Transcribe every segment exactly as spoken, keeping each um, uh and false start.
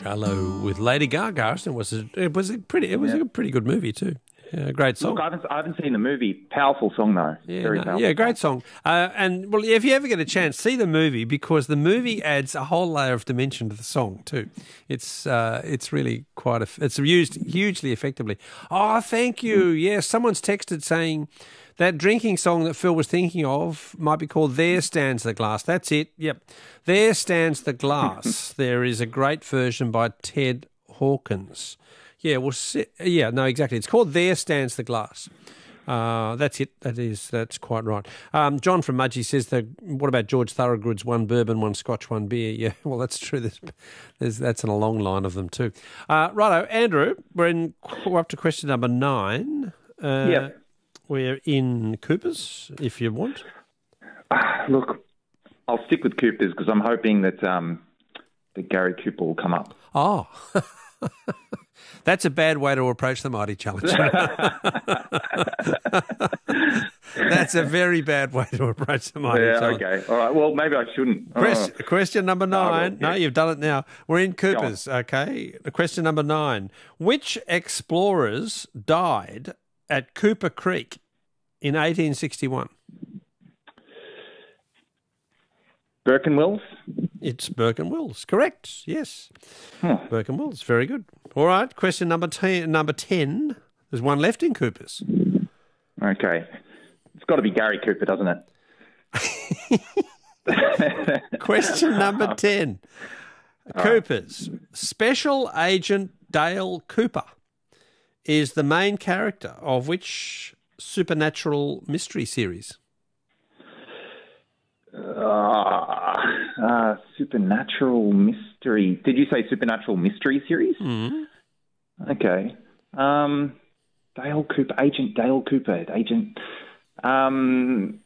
Goodfellow with Lady Gaga. It was a, it was a pretty it was Yeah. a pretty good movie too. Yeah, great song. Look, I haven't, I haven't seen the movie. Powerful song, though. Yeah, Very no, powerful. yeah, great song. Uh, and well, if you ever get a chance, see the movie because the movie adds a whole layer of dimension to the song too. It's uh, it's really quite a, it's used hugely effectively. Oh, thank you. Yes, someone's texted saying that drinking song that Phil was thinking of might be called "There Stands the Glass." That's it. Yep, "There Stands the Glass." There is a great version by Ted Hawkins. Yeah, well, yeah, no, exactly. It's called "There Stands the Glass." Uh, that's it. That is, that's quite right. Um, John from Mudgee says, the, what about George Thorogood's one bourbon, one scotch, one beer? Yeah, well, that's true. There's, there's, that's in a long line of them too. Uh, righto, Andrew, we're, in, we're up to question number nine. Uh, Yeah. We're in Coopers, if you want. Ah, look, I'll stick with Coopers because I'm hoping that um, that Gary Cooper will come up. Oh, that's a bad way to approach the Mighty Challenge. That's a very bad way to approach the Mighty Yeah, Challenge. okay. All right. Well, maybe I shouldn't. Question, Oh. question number nine. No, No, yeah. you've done it now. We're in Coopers, okay? Question number nine. Which explorers died at Cooper Creek in eighteen sixty-one? Burke and Wills? It's Burke and Wills. Correct, yes. Huh. Burke and Wills, very good. All right, question number ten. Number ten. There's one left in Coopers. Okay. It's got to be Gary Cooper, doesn't it? Question number ten. Coopers. Special Agent Dale Cooper is the main character of which supernatural mystery series? Uh, uh, supernatural mystery. Did you say supernatural mystery series? Mm-hmm. Okay. Um, Dale Cooper, Agent Dale Cooper, Agent. Um,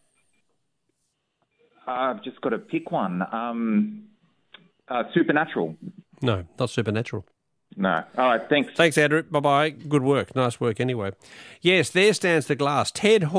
I've just got to pick one. Um, uh, supernatural. No, not supernatural. No. All right. Thanks. Thanks, Andrew. Bye-bye. Good work. Nice work anyway. Yes, there stands the glass. Ted Hawkins.